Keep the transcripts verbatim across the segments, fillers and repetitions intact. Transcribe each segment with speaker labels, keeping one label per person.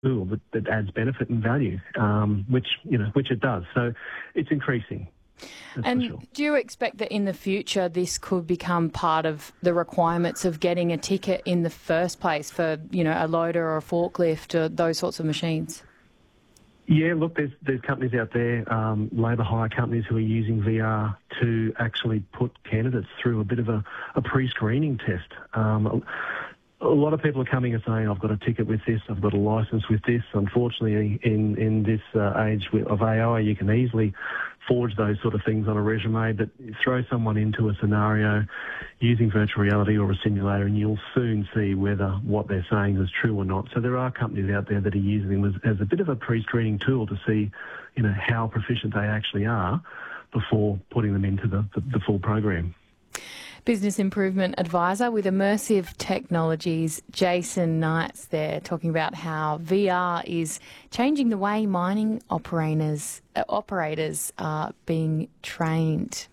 Speaker 1: tool that, that adds benefit and value, um, which, you know, which it does. So it's increasing. That's
Speaker 2: and
Speaker 1: sure.
Speaker 2: Do you expect that in the future this could become part of the requirements of getting a ticket in the first place for, you know, a loader or a forklift or those sorts of machines?
Speaker 1: Yeah, look, there's there's companies out there, um, labour hire companies who are using V R to actually put candidates through a bit of a, a pre-screening test. Um, a lot of people are coming and saying, I've got a ticket with this, I've got a licence with this. Unfortunately, in, in this uh, age of A I, you can easily forge those sort of things on a resume, but throw someone into a scenario using virtual reality or a simulator and you'll soon see whether what they're saying is true or not. So there are companies out there that are using them as, as a bit of a pre-screening tool to see, you know, how proficient they actually are before putting them into the, the, the full program.
Speaker 2: Business Improvement Advisor with Immersive Technologies, Jason Knights there, talking about how V R is changing the way mining operators, uh, operators are being trained.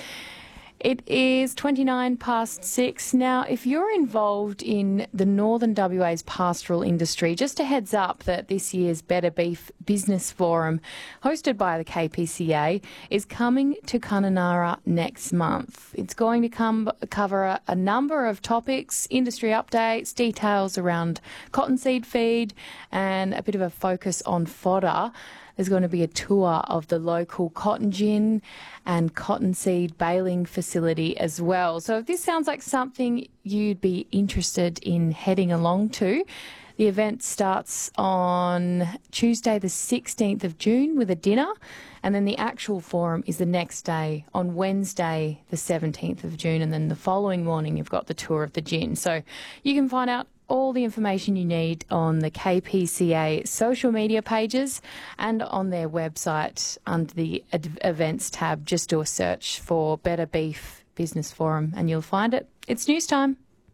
Speaker 2: It is twenty-nine past six. Now, if you're involved in the Northern W A's pastoral industry, just a heads up that this year's Better Beef Business Forum, hosted by the K P C A, is coming to Kununurra next month. It's going to come cover a, a number of topics, industry updates, details around cottonseed feed, and a bit of a focus on fodder. There's going to be a tour of the local cotton gin and cottonseed baling facility as well. So if this sounds like something you'd be interested in heading along to, the event starts on Tuesday the sixteenth of June with a dinner, and then the actual forum is the next day on Wednesday the seventeenth of June, and then the following morning you've got the tour of the gin. So you can find out all the information you need on the K P C A social media pages and on their website under the events tab. Just do a search for Better Beef Business Forum and you'll find it. It's news time.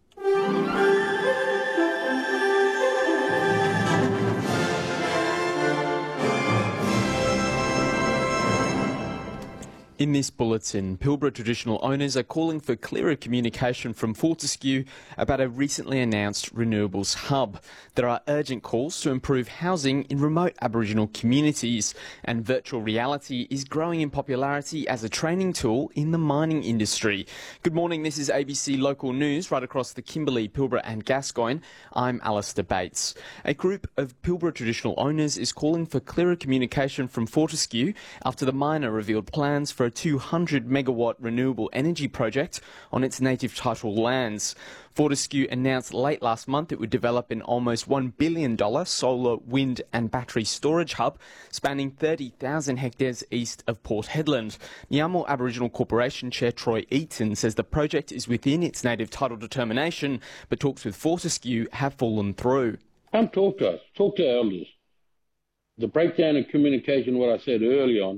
Speaker 3: In this bulletin, Pilbara traditional owners are calling for clearer communication from Fortescue about a recently announced renewables hub. There are urgent calls to improve housing in remote Aboriginal communities, and virtual reality is growing in popularity as a training tool in the mining industry. Good morning, this is A B C Local News right across the Kimberley, Pilbara and Gascoyne. I'm Alistair Bates. A group of Pilbara traditional owners is calling for clearer communication from Fortescue after the miner revealed plans for a two hundred megawatt renewable energy project on its native title lands. Fortescue announced late last month it would develop an almost one billion dollars solar, wind and battery storage hub spanning thirty thousand hectares east of Port Hedland. Nyamal Aboriginal Corporation Chair Troy Eaton says the project is within its native title determination, but talks with Fortescue have fallen through.
Speaker 4: Come talk to us, talk to elders. The breakdown in communication, what I said early on,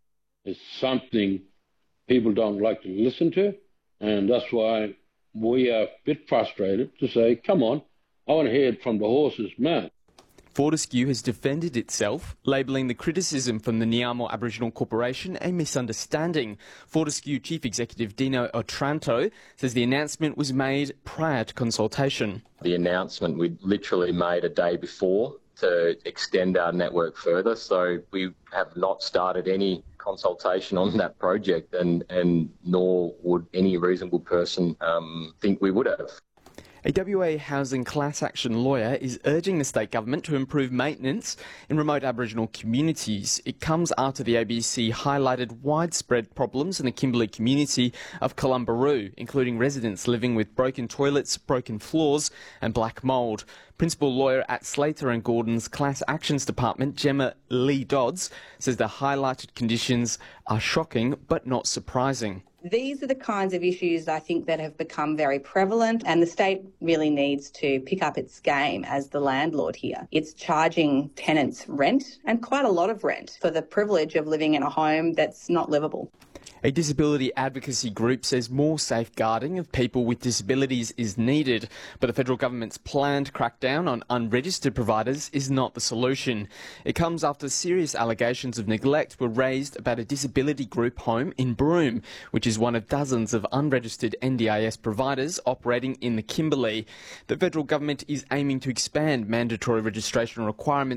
Speaker 4: is something people don't like to listen to, and that's why we are a bit frustrated to say, come on, I want to hear it from the horse's mouth.
Speaker 3: Fortescue has defended itself, labelling the criticism from the Nyamal Aboriginal Corporation a misunderstanding. Fortescue Chief Executive Dino Otranto says the announcement was made prior to consultation.
Speaker 5: The announcement we literally made a day before to extend our network further, so we have not started any consultation on that project, and, and nor would any reasonable person um, think we would have.
Speaker 3: A W A housing class action lawyer is urging the state government to improve maintenance in remote Aboriginal communities. It comes after the A B C highlighted widespread problems in the Kimberley community of Columbaroo, including residents living with broken toilets, broken floors and black mould. Principal lawyer at Slater and Gordon's Class Actions Department, Gemma Lee Dodds, says the highlighted conditions are shocking but not surprising.
Speaker 6: These are the kinds of issues I think that have become very prevalent, and the state really needs to pick up its game as the landlord here. It's charging tenants rent, and quite a lot of rent, for the privilege of living in a home that's not livable.
Speaker 3: A disability advocacy group says more safeguarding of people with disabilities is needed, but the federal government's planned crackdown on unregistered providers is not the solution. It comes after serious allegations of neglect were raised about a disability group home in Broome, which is one of dozens of unregistered N D I S providers operating in the Kimberley. The federal government is aiming to expand mandatory registration requirements